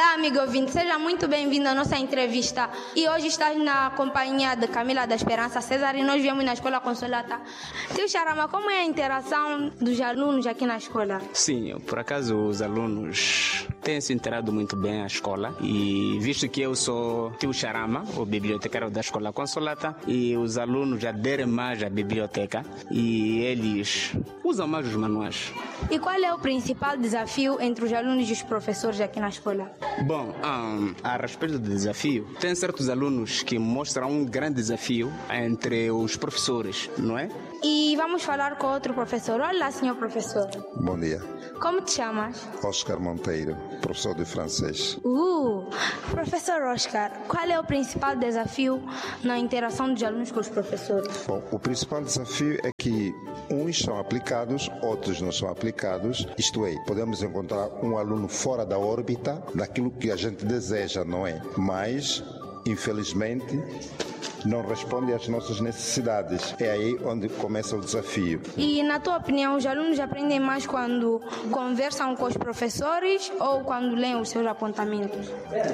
Olá, amigo ouvinte, seja muito bem-vindo à nossa entrevista. E hoje estás na companhia de Camila da Esperança César e nós viemos na Escola Consolata. Tio Charama, como é a interação dos alunos aqui na escola? Sim, por acaso os alunos têm se inteirado muito bem à escola e visto que eu sou tio Charama, o bibliotecário da Escola Consolata, e os alunos aderem mais à biblioteca e eles usam mais os manuais. E qual é o principal desafio entre os alunos e os professores aqui na escola? Bom, a respeito do desafio, tem certos alunos que mostram um grande desafio entre os professores, não é? E vamos falar com outro professor. Olá, senhor professor. Bom dia. Como te chamas? Oscar Monteiro, professor de francês. Professor Oscar, qual é o principal desafio na interação dos alunos com os professores? Bom, o principal desafio é que uns são aplicados, outros não são aplicados. Isto é, podemos encontrar um aluno fora da órbita daquilo que a gente deseja, não é? Mas, infelizmente, não responde às nossas necessidades. É aí onde começa o desafio. E, na tua opinião, os alunos aprendem mais quando conversam com os professores ou quando leem os seus apontamentos?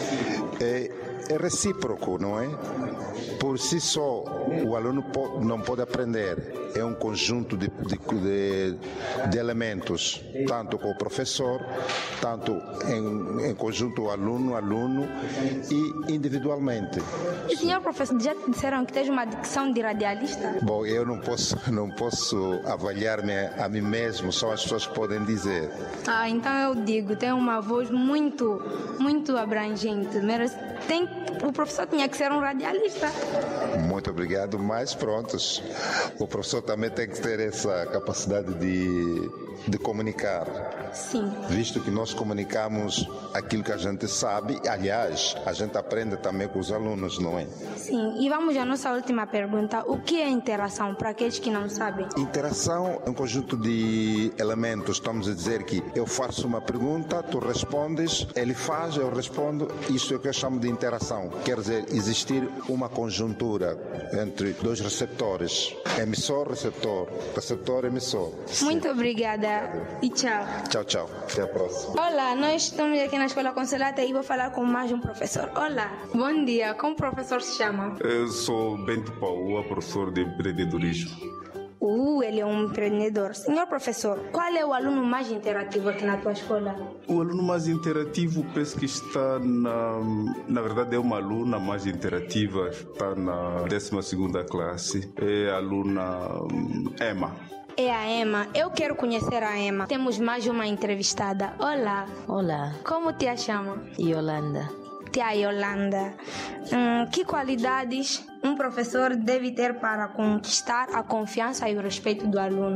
É recíproco, não é? Por si só, o aluno não pode aprender. É um conjunto de elementos, tanto com o professor, tanto em conjunto aluno e individualmente. E, senhor professor, já te disseram que tens uma dicção de radialista? Bom, eu não posso avaliar-me a mim mesmo, só as pessoas podem dizer. Então eu digo, tem uma voz muito, muito abrangente. O professor tinha que ser um radialista. Muito obrigado, mas prontos. O professor também tem que ter essa capacidade de comunicar. Sim. Visto que nós comunicamos aquilo que a gente sabe, aliás, a gente aprende também com os alunos, não é? Sim, e vamos à nossa última pergunta. O que é interação, para aqueles que não sabem? Interação é um conjunto de elementos. Estamos a dizer que eu faço uma pergunta, tu respondes, ele faz, eu respondo. Isso é o que eu chamo de interação. Quer dizer, existir uma conjuntura entre dois receptores. Emissor, receptor. Receptor, emissor. Muito obrigada e tchau. Tchau, tchau. Até a próxima. Olá, nós estamos aqui na Escola Consolata e vou falar com mais um professor. Olá, bom dia. Como o professor se chama? Eu sou Bento Paula, professor de empreendedorismo. Ele é um empreendedor. Senhor professor, qual é o aluno mais interativo aqui na tua escola? O aluno mais interativo, penso que está na verdade é uma aluna mais interativa, está na 12ª classe. É a aluna Emma. É a Emma. Eu quero conhecer a Emma. Temos mais uma entrevistada. Olá. Olá. Como te chama? Yolanda. Tia Yolanda. Que qualidades um professor deve ter para conquistar a confiança e o respeito do aluno?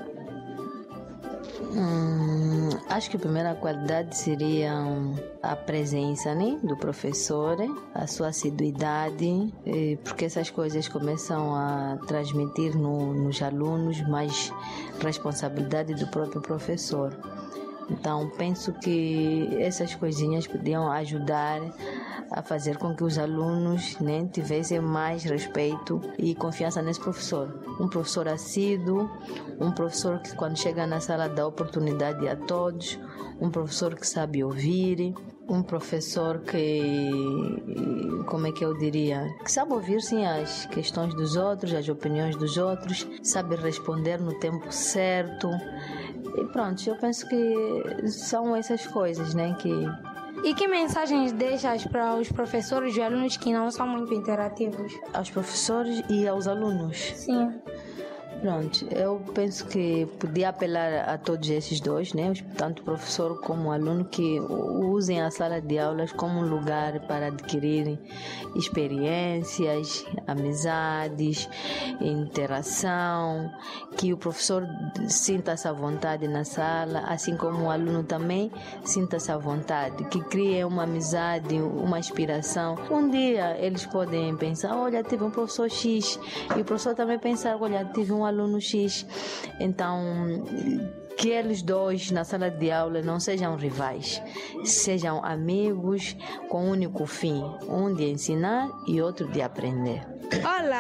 Acho que a primeira qualidade seria a presença, né, do professor, a sua assiduidade, porque essas coisas começam a transmitir nos alunos mais responsabilidade do próprio professor. Então, penso que essas coisinhas podiam ajudar a fazer com que os alunos, né, tivessem mais respeito e confiança nesse professor. Um professor assíduo, um professor que quando chega na sala dá oportunidade a todos, um professor que sabe ouvir, um professor que, como é que eu diria, que sabe ouvir sim as questões dos outros, as opiniões dos outros, sabe responder no tempo certo. E pronto, eu penso que são essas coisas, né, E que mensagens deixas para os professores e alunos que não são muito interativos? Aos professores e aos alunos? Sim. Pronto, eu penso que podia apelar a todos esses dois, né? Tanto o professor como o aluno, que usem a sala de aulas como um lugar para adquirir experiências, amizades, interação, que o professor sinta-se à vontade na sala, assim como o aluno também sinta-se à vontade, que crie uma amizade, uma inspiração. Um dia eles podem pensar, olha, tive um professor X, e o professor também pensar, olha, tive um aluno X. Então, que eles dois na sala de aula não sejam rivais, sejam amigos com um único fim, um de ensinar e outro de aprender. Olá!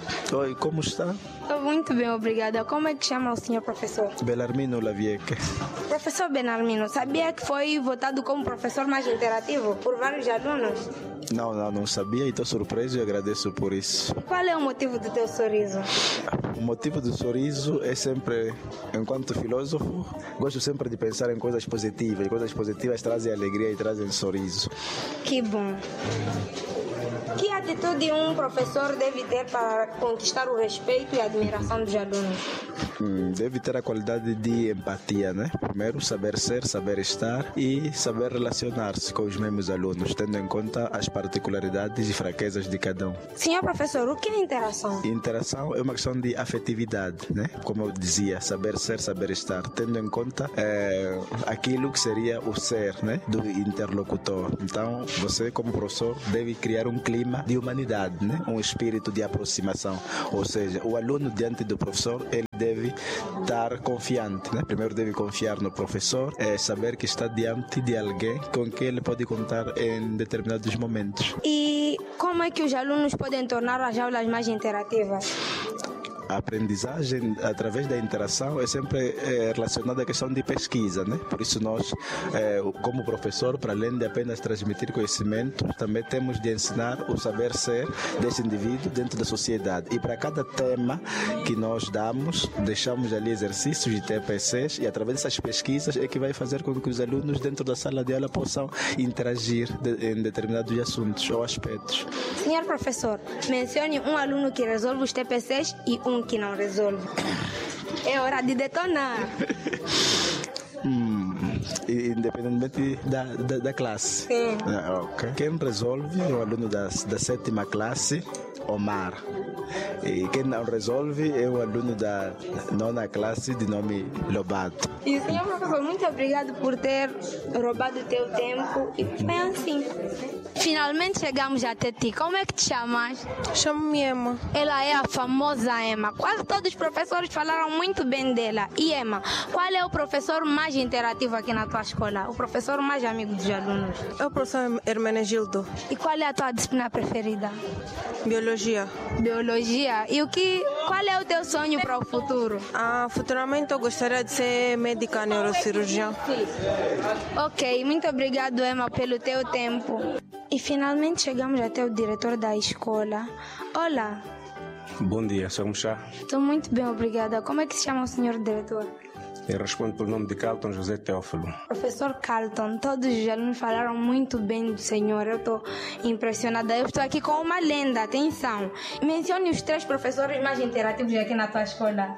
Oi, como está? Estou muito bem, obrigada. Como é que chama o senhor professor? Belarmino Lavieque. Professor Benarmino, sabia que foi votado como professor mais interativo por vários alunos? Não sabia e estou surpreso e agradeço por isso. Qual é o motivo do teu sorriso? O motivo do sorriso é sempre, enquanto filósofo, gosto sempre de pensar em coisas positivas. E coisas positivas trazem alegria e trazem sorriso. Que bom. Que atitude um professor deve ter para conquistar o respeito e a admiração dos alunos? Deve ter a qualidade de empatia, né? Primeiro, saber ser, saber estar e saber relacionar-se com os mesmos alunos, tendo em conta as particularidades e fraquezas de cada um. Senhor professor, o que é interação? Interação é uma questão de afetividade, né? Como eu dizia, saber ser, saber estar, tendo em conta aquilo que seria o ser, né? Do interlocutor. Então, você como professor deve criar um clima de humanidade, né? Um espírito de aproximação. Ou seja, o aluno diante do professor, ele deve estar confiante, né? Primeiro deve confiar no professor, saber que está diante de alguém com quem ele pode contar em determinados momentos. E como é que os alunos podem tornar as aulas mais interativas? A aprendizagem através da interação é sempre relacionada à questão de pesquisa, né? Por isso nós, como professor, para além de apenas transmitir conhecimento, também temos de ensinar o saber ser desse indivíduo dentro da sociedade. E para cada tema que nós damos, deixamos ali exercícios de TPCs e através dessas pesquisas é que vai fazer com que os alunos dentro da sala de aula possam interagir em determinados assuntos ou aspectos. Senhor professor, mencione um aluno que resolve os TPCs e um que não resolve. É hora de detonar. Independentemente da classe. Sim. Okay. Quem resolve é o aluno da 7ª classe, Omar. E quem não resolve é o aluno da 9ª classe, de nome Lobato. E senhor professor, muito obrigado por ter roubado o teu tempo. E foi assim. Finalmente chegamos até ti. Como é que te chamas? Chamo-me Emma. Ela é a famosa Emma. Quase todos os professores falaram muito bem dela. E Emma, qual é o professor mais interativo aqui na tua escola? O professor mais amigo dos alunos? É o professor Hermenegildo. E qual é a tua disciplina preferida? Biologia. Biologia. E qual é o teu sonho para o futuro? Futuramente eu gostaria de ser médica neurocirurgiã. Ok, muito obrigado, Emma, pelo teu tempo. E finalmente chegamos até o diretor da escola. Olá. Bom dia, senhor Muxá. Estou muito bem, obrigada. Como é que se chama o senhor diretor? Eu respondo pelo nome de Carlton José Teófilo. Professor Carlton, todos os alunos falaram muito bem do senhor. Eu estou impressionada. Eu estou aqui com uma lenda, atenção. Mencione os 3 professores mais interativos aqui na tua escola.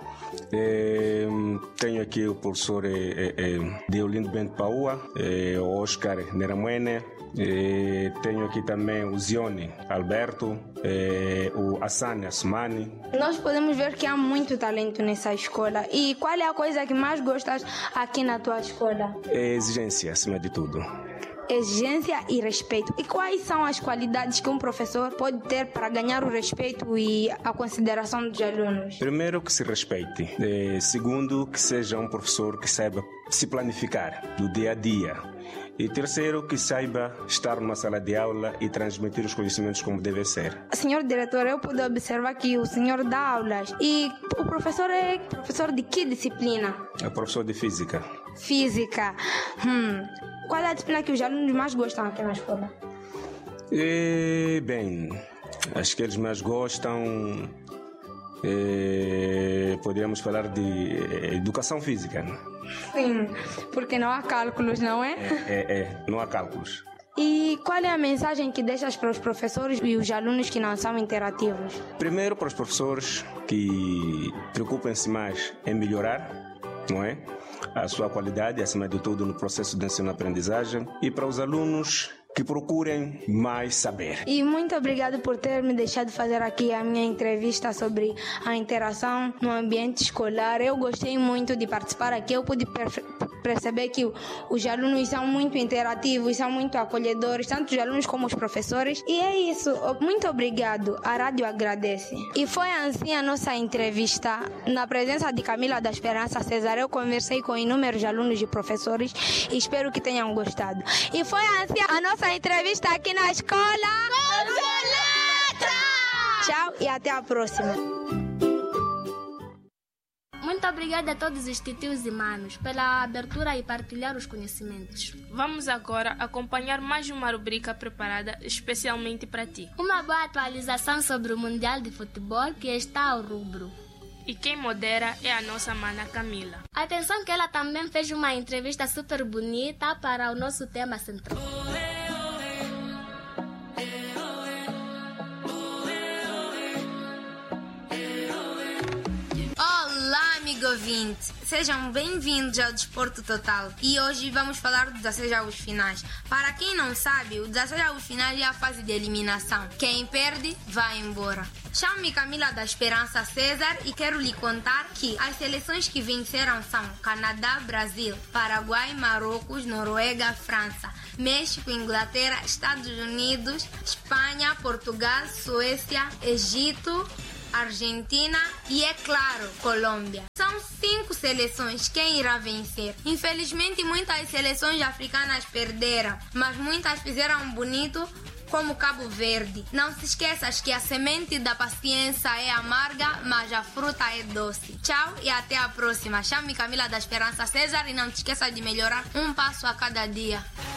Tenho aqui o professor Deolindo Bento Paua, o Oscar Neramuene. Tenho aqui também o Zione Alberto, o Hassani Asmani. Nós podemos ver que há muito talento nessa escola. E qual é a coisa que mais gostas aqui na tua escola? Exigência, acima de tudo. Exigência e respeito. E quais são as qualidades que um professor pode ter para ganhar o respeito e a consideração dos alunos? Primeiro, que se respeite. Segundo, que seja um professor que saiba se planificar do dia a dia. E terceiro, que saiba estar numa sala de aula e transmitir os conhecimentos como deve ser. Senhor diretor, eu pude observar que o senhor dá aulas. E o professor é professor de que disciplina? É professor de física. Física. Qual é a disciplina que os alunos mais gostam aqui na escola? Bem, as que eles mais gostam... poderíamos falar de educação física, né? Sim, porque não há cálculos, não é? Não há cálculos. E qual é a mensagem que deixas para os professores e os alunos que não são interativos? Primeiro, para os professores que preocupem-se mais em melhorar, não é? A sua qualidade, acima de tudo, no processo de ensino-aprendizagem. E para os alunos que procurem mais saber. E muito obrigado por ter me deixado fazer aqui a minha entrevista sobre a interação no ambiente escolar. Eu gostei muito de participar aqui. Eu pude perceber que os alunos são muito interativos, são muito acolhedores, tanto os alunos como os professores. E é isso. Muito obrigado. A rádio agradece. E foi assim a nossa entrevista. Na presença de Camila da Esperança César, eu conversei com inúmeros alunos e professores e espero que tenham gostado. E foi assim a nossa entrevista aqui na escola Consolata! Tchau e até a próxima. Muito obrigada a todos os titios e manos pela abertura e partilhar os conhecimentos. Vamos agora acompanhar mais uma rubrica preparada especialmente para ti. Uma boa atualização sobre o Mundial de Futebol que está ao rubro. E quem modera é a nossa mana Camila. Atenção que ela também fez uma entrevista super bonita para o nosso tema central. Olá, amigo ouvinte! Sejam bem-vindos ao Desporto Total e hoje vamos falar dos 16 avos finais. Para quem não sabe, o 16 avos finais é a fase de eliminação. Quem perde, vai embora. Chamo-me Camila da Esperança César e quero lhe contar que as seleções que venceram são Canadá, Brasil, Paraguai, Marrocos, Noruega, França, México, Inglaterra, Estados Unidos, Espanha, Portugal, Suécia, Egito, Argentina e, é claro, Colômbia. São 5 seleções. Quem irá vencer? Infelizmente, muitas seleções africanas perderam, mas muitas fizeram bonito, como Cabo Verde. Não se esqueças que a semente da paciência é amarga, mas a fruta é doce. Tchau e até a próxima. Chame-me Camila da Esperança César e não te esqueça de melhorar um passo a cada dia.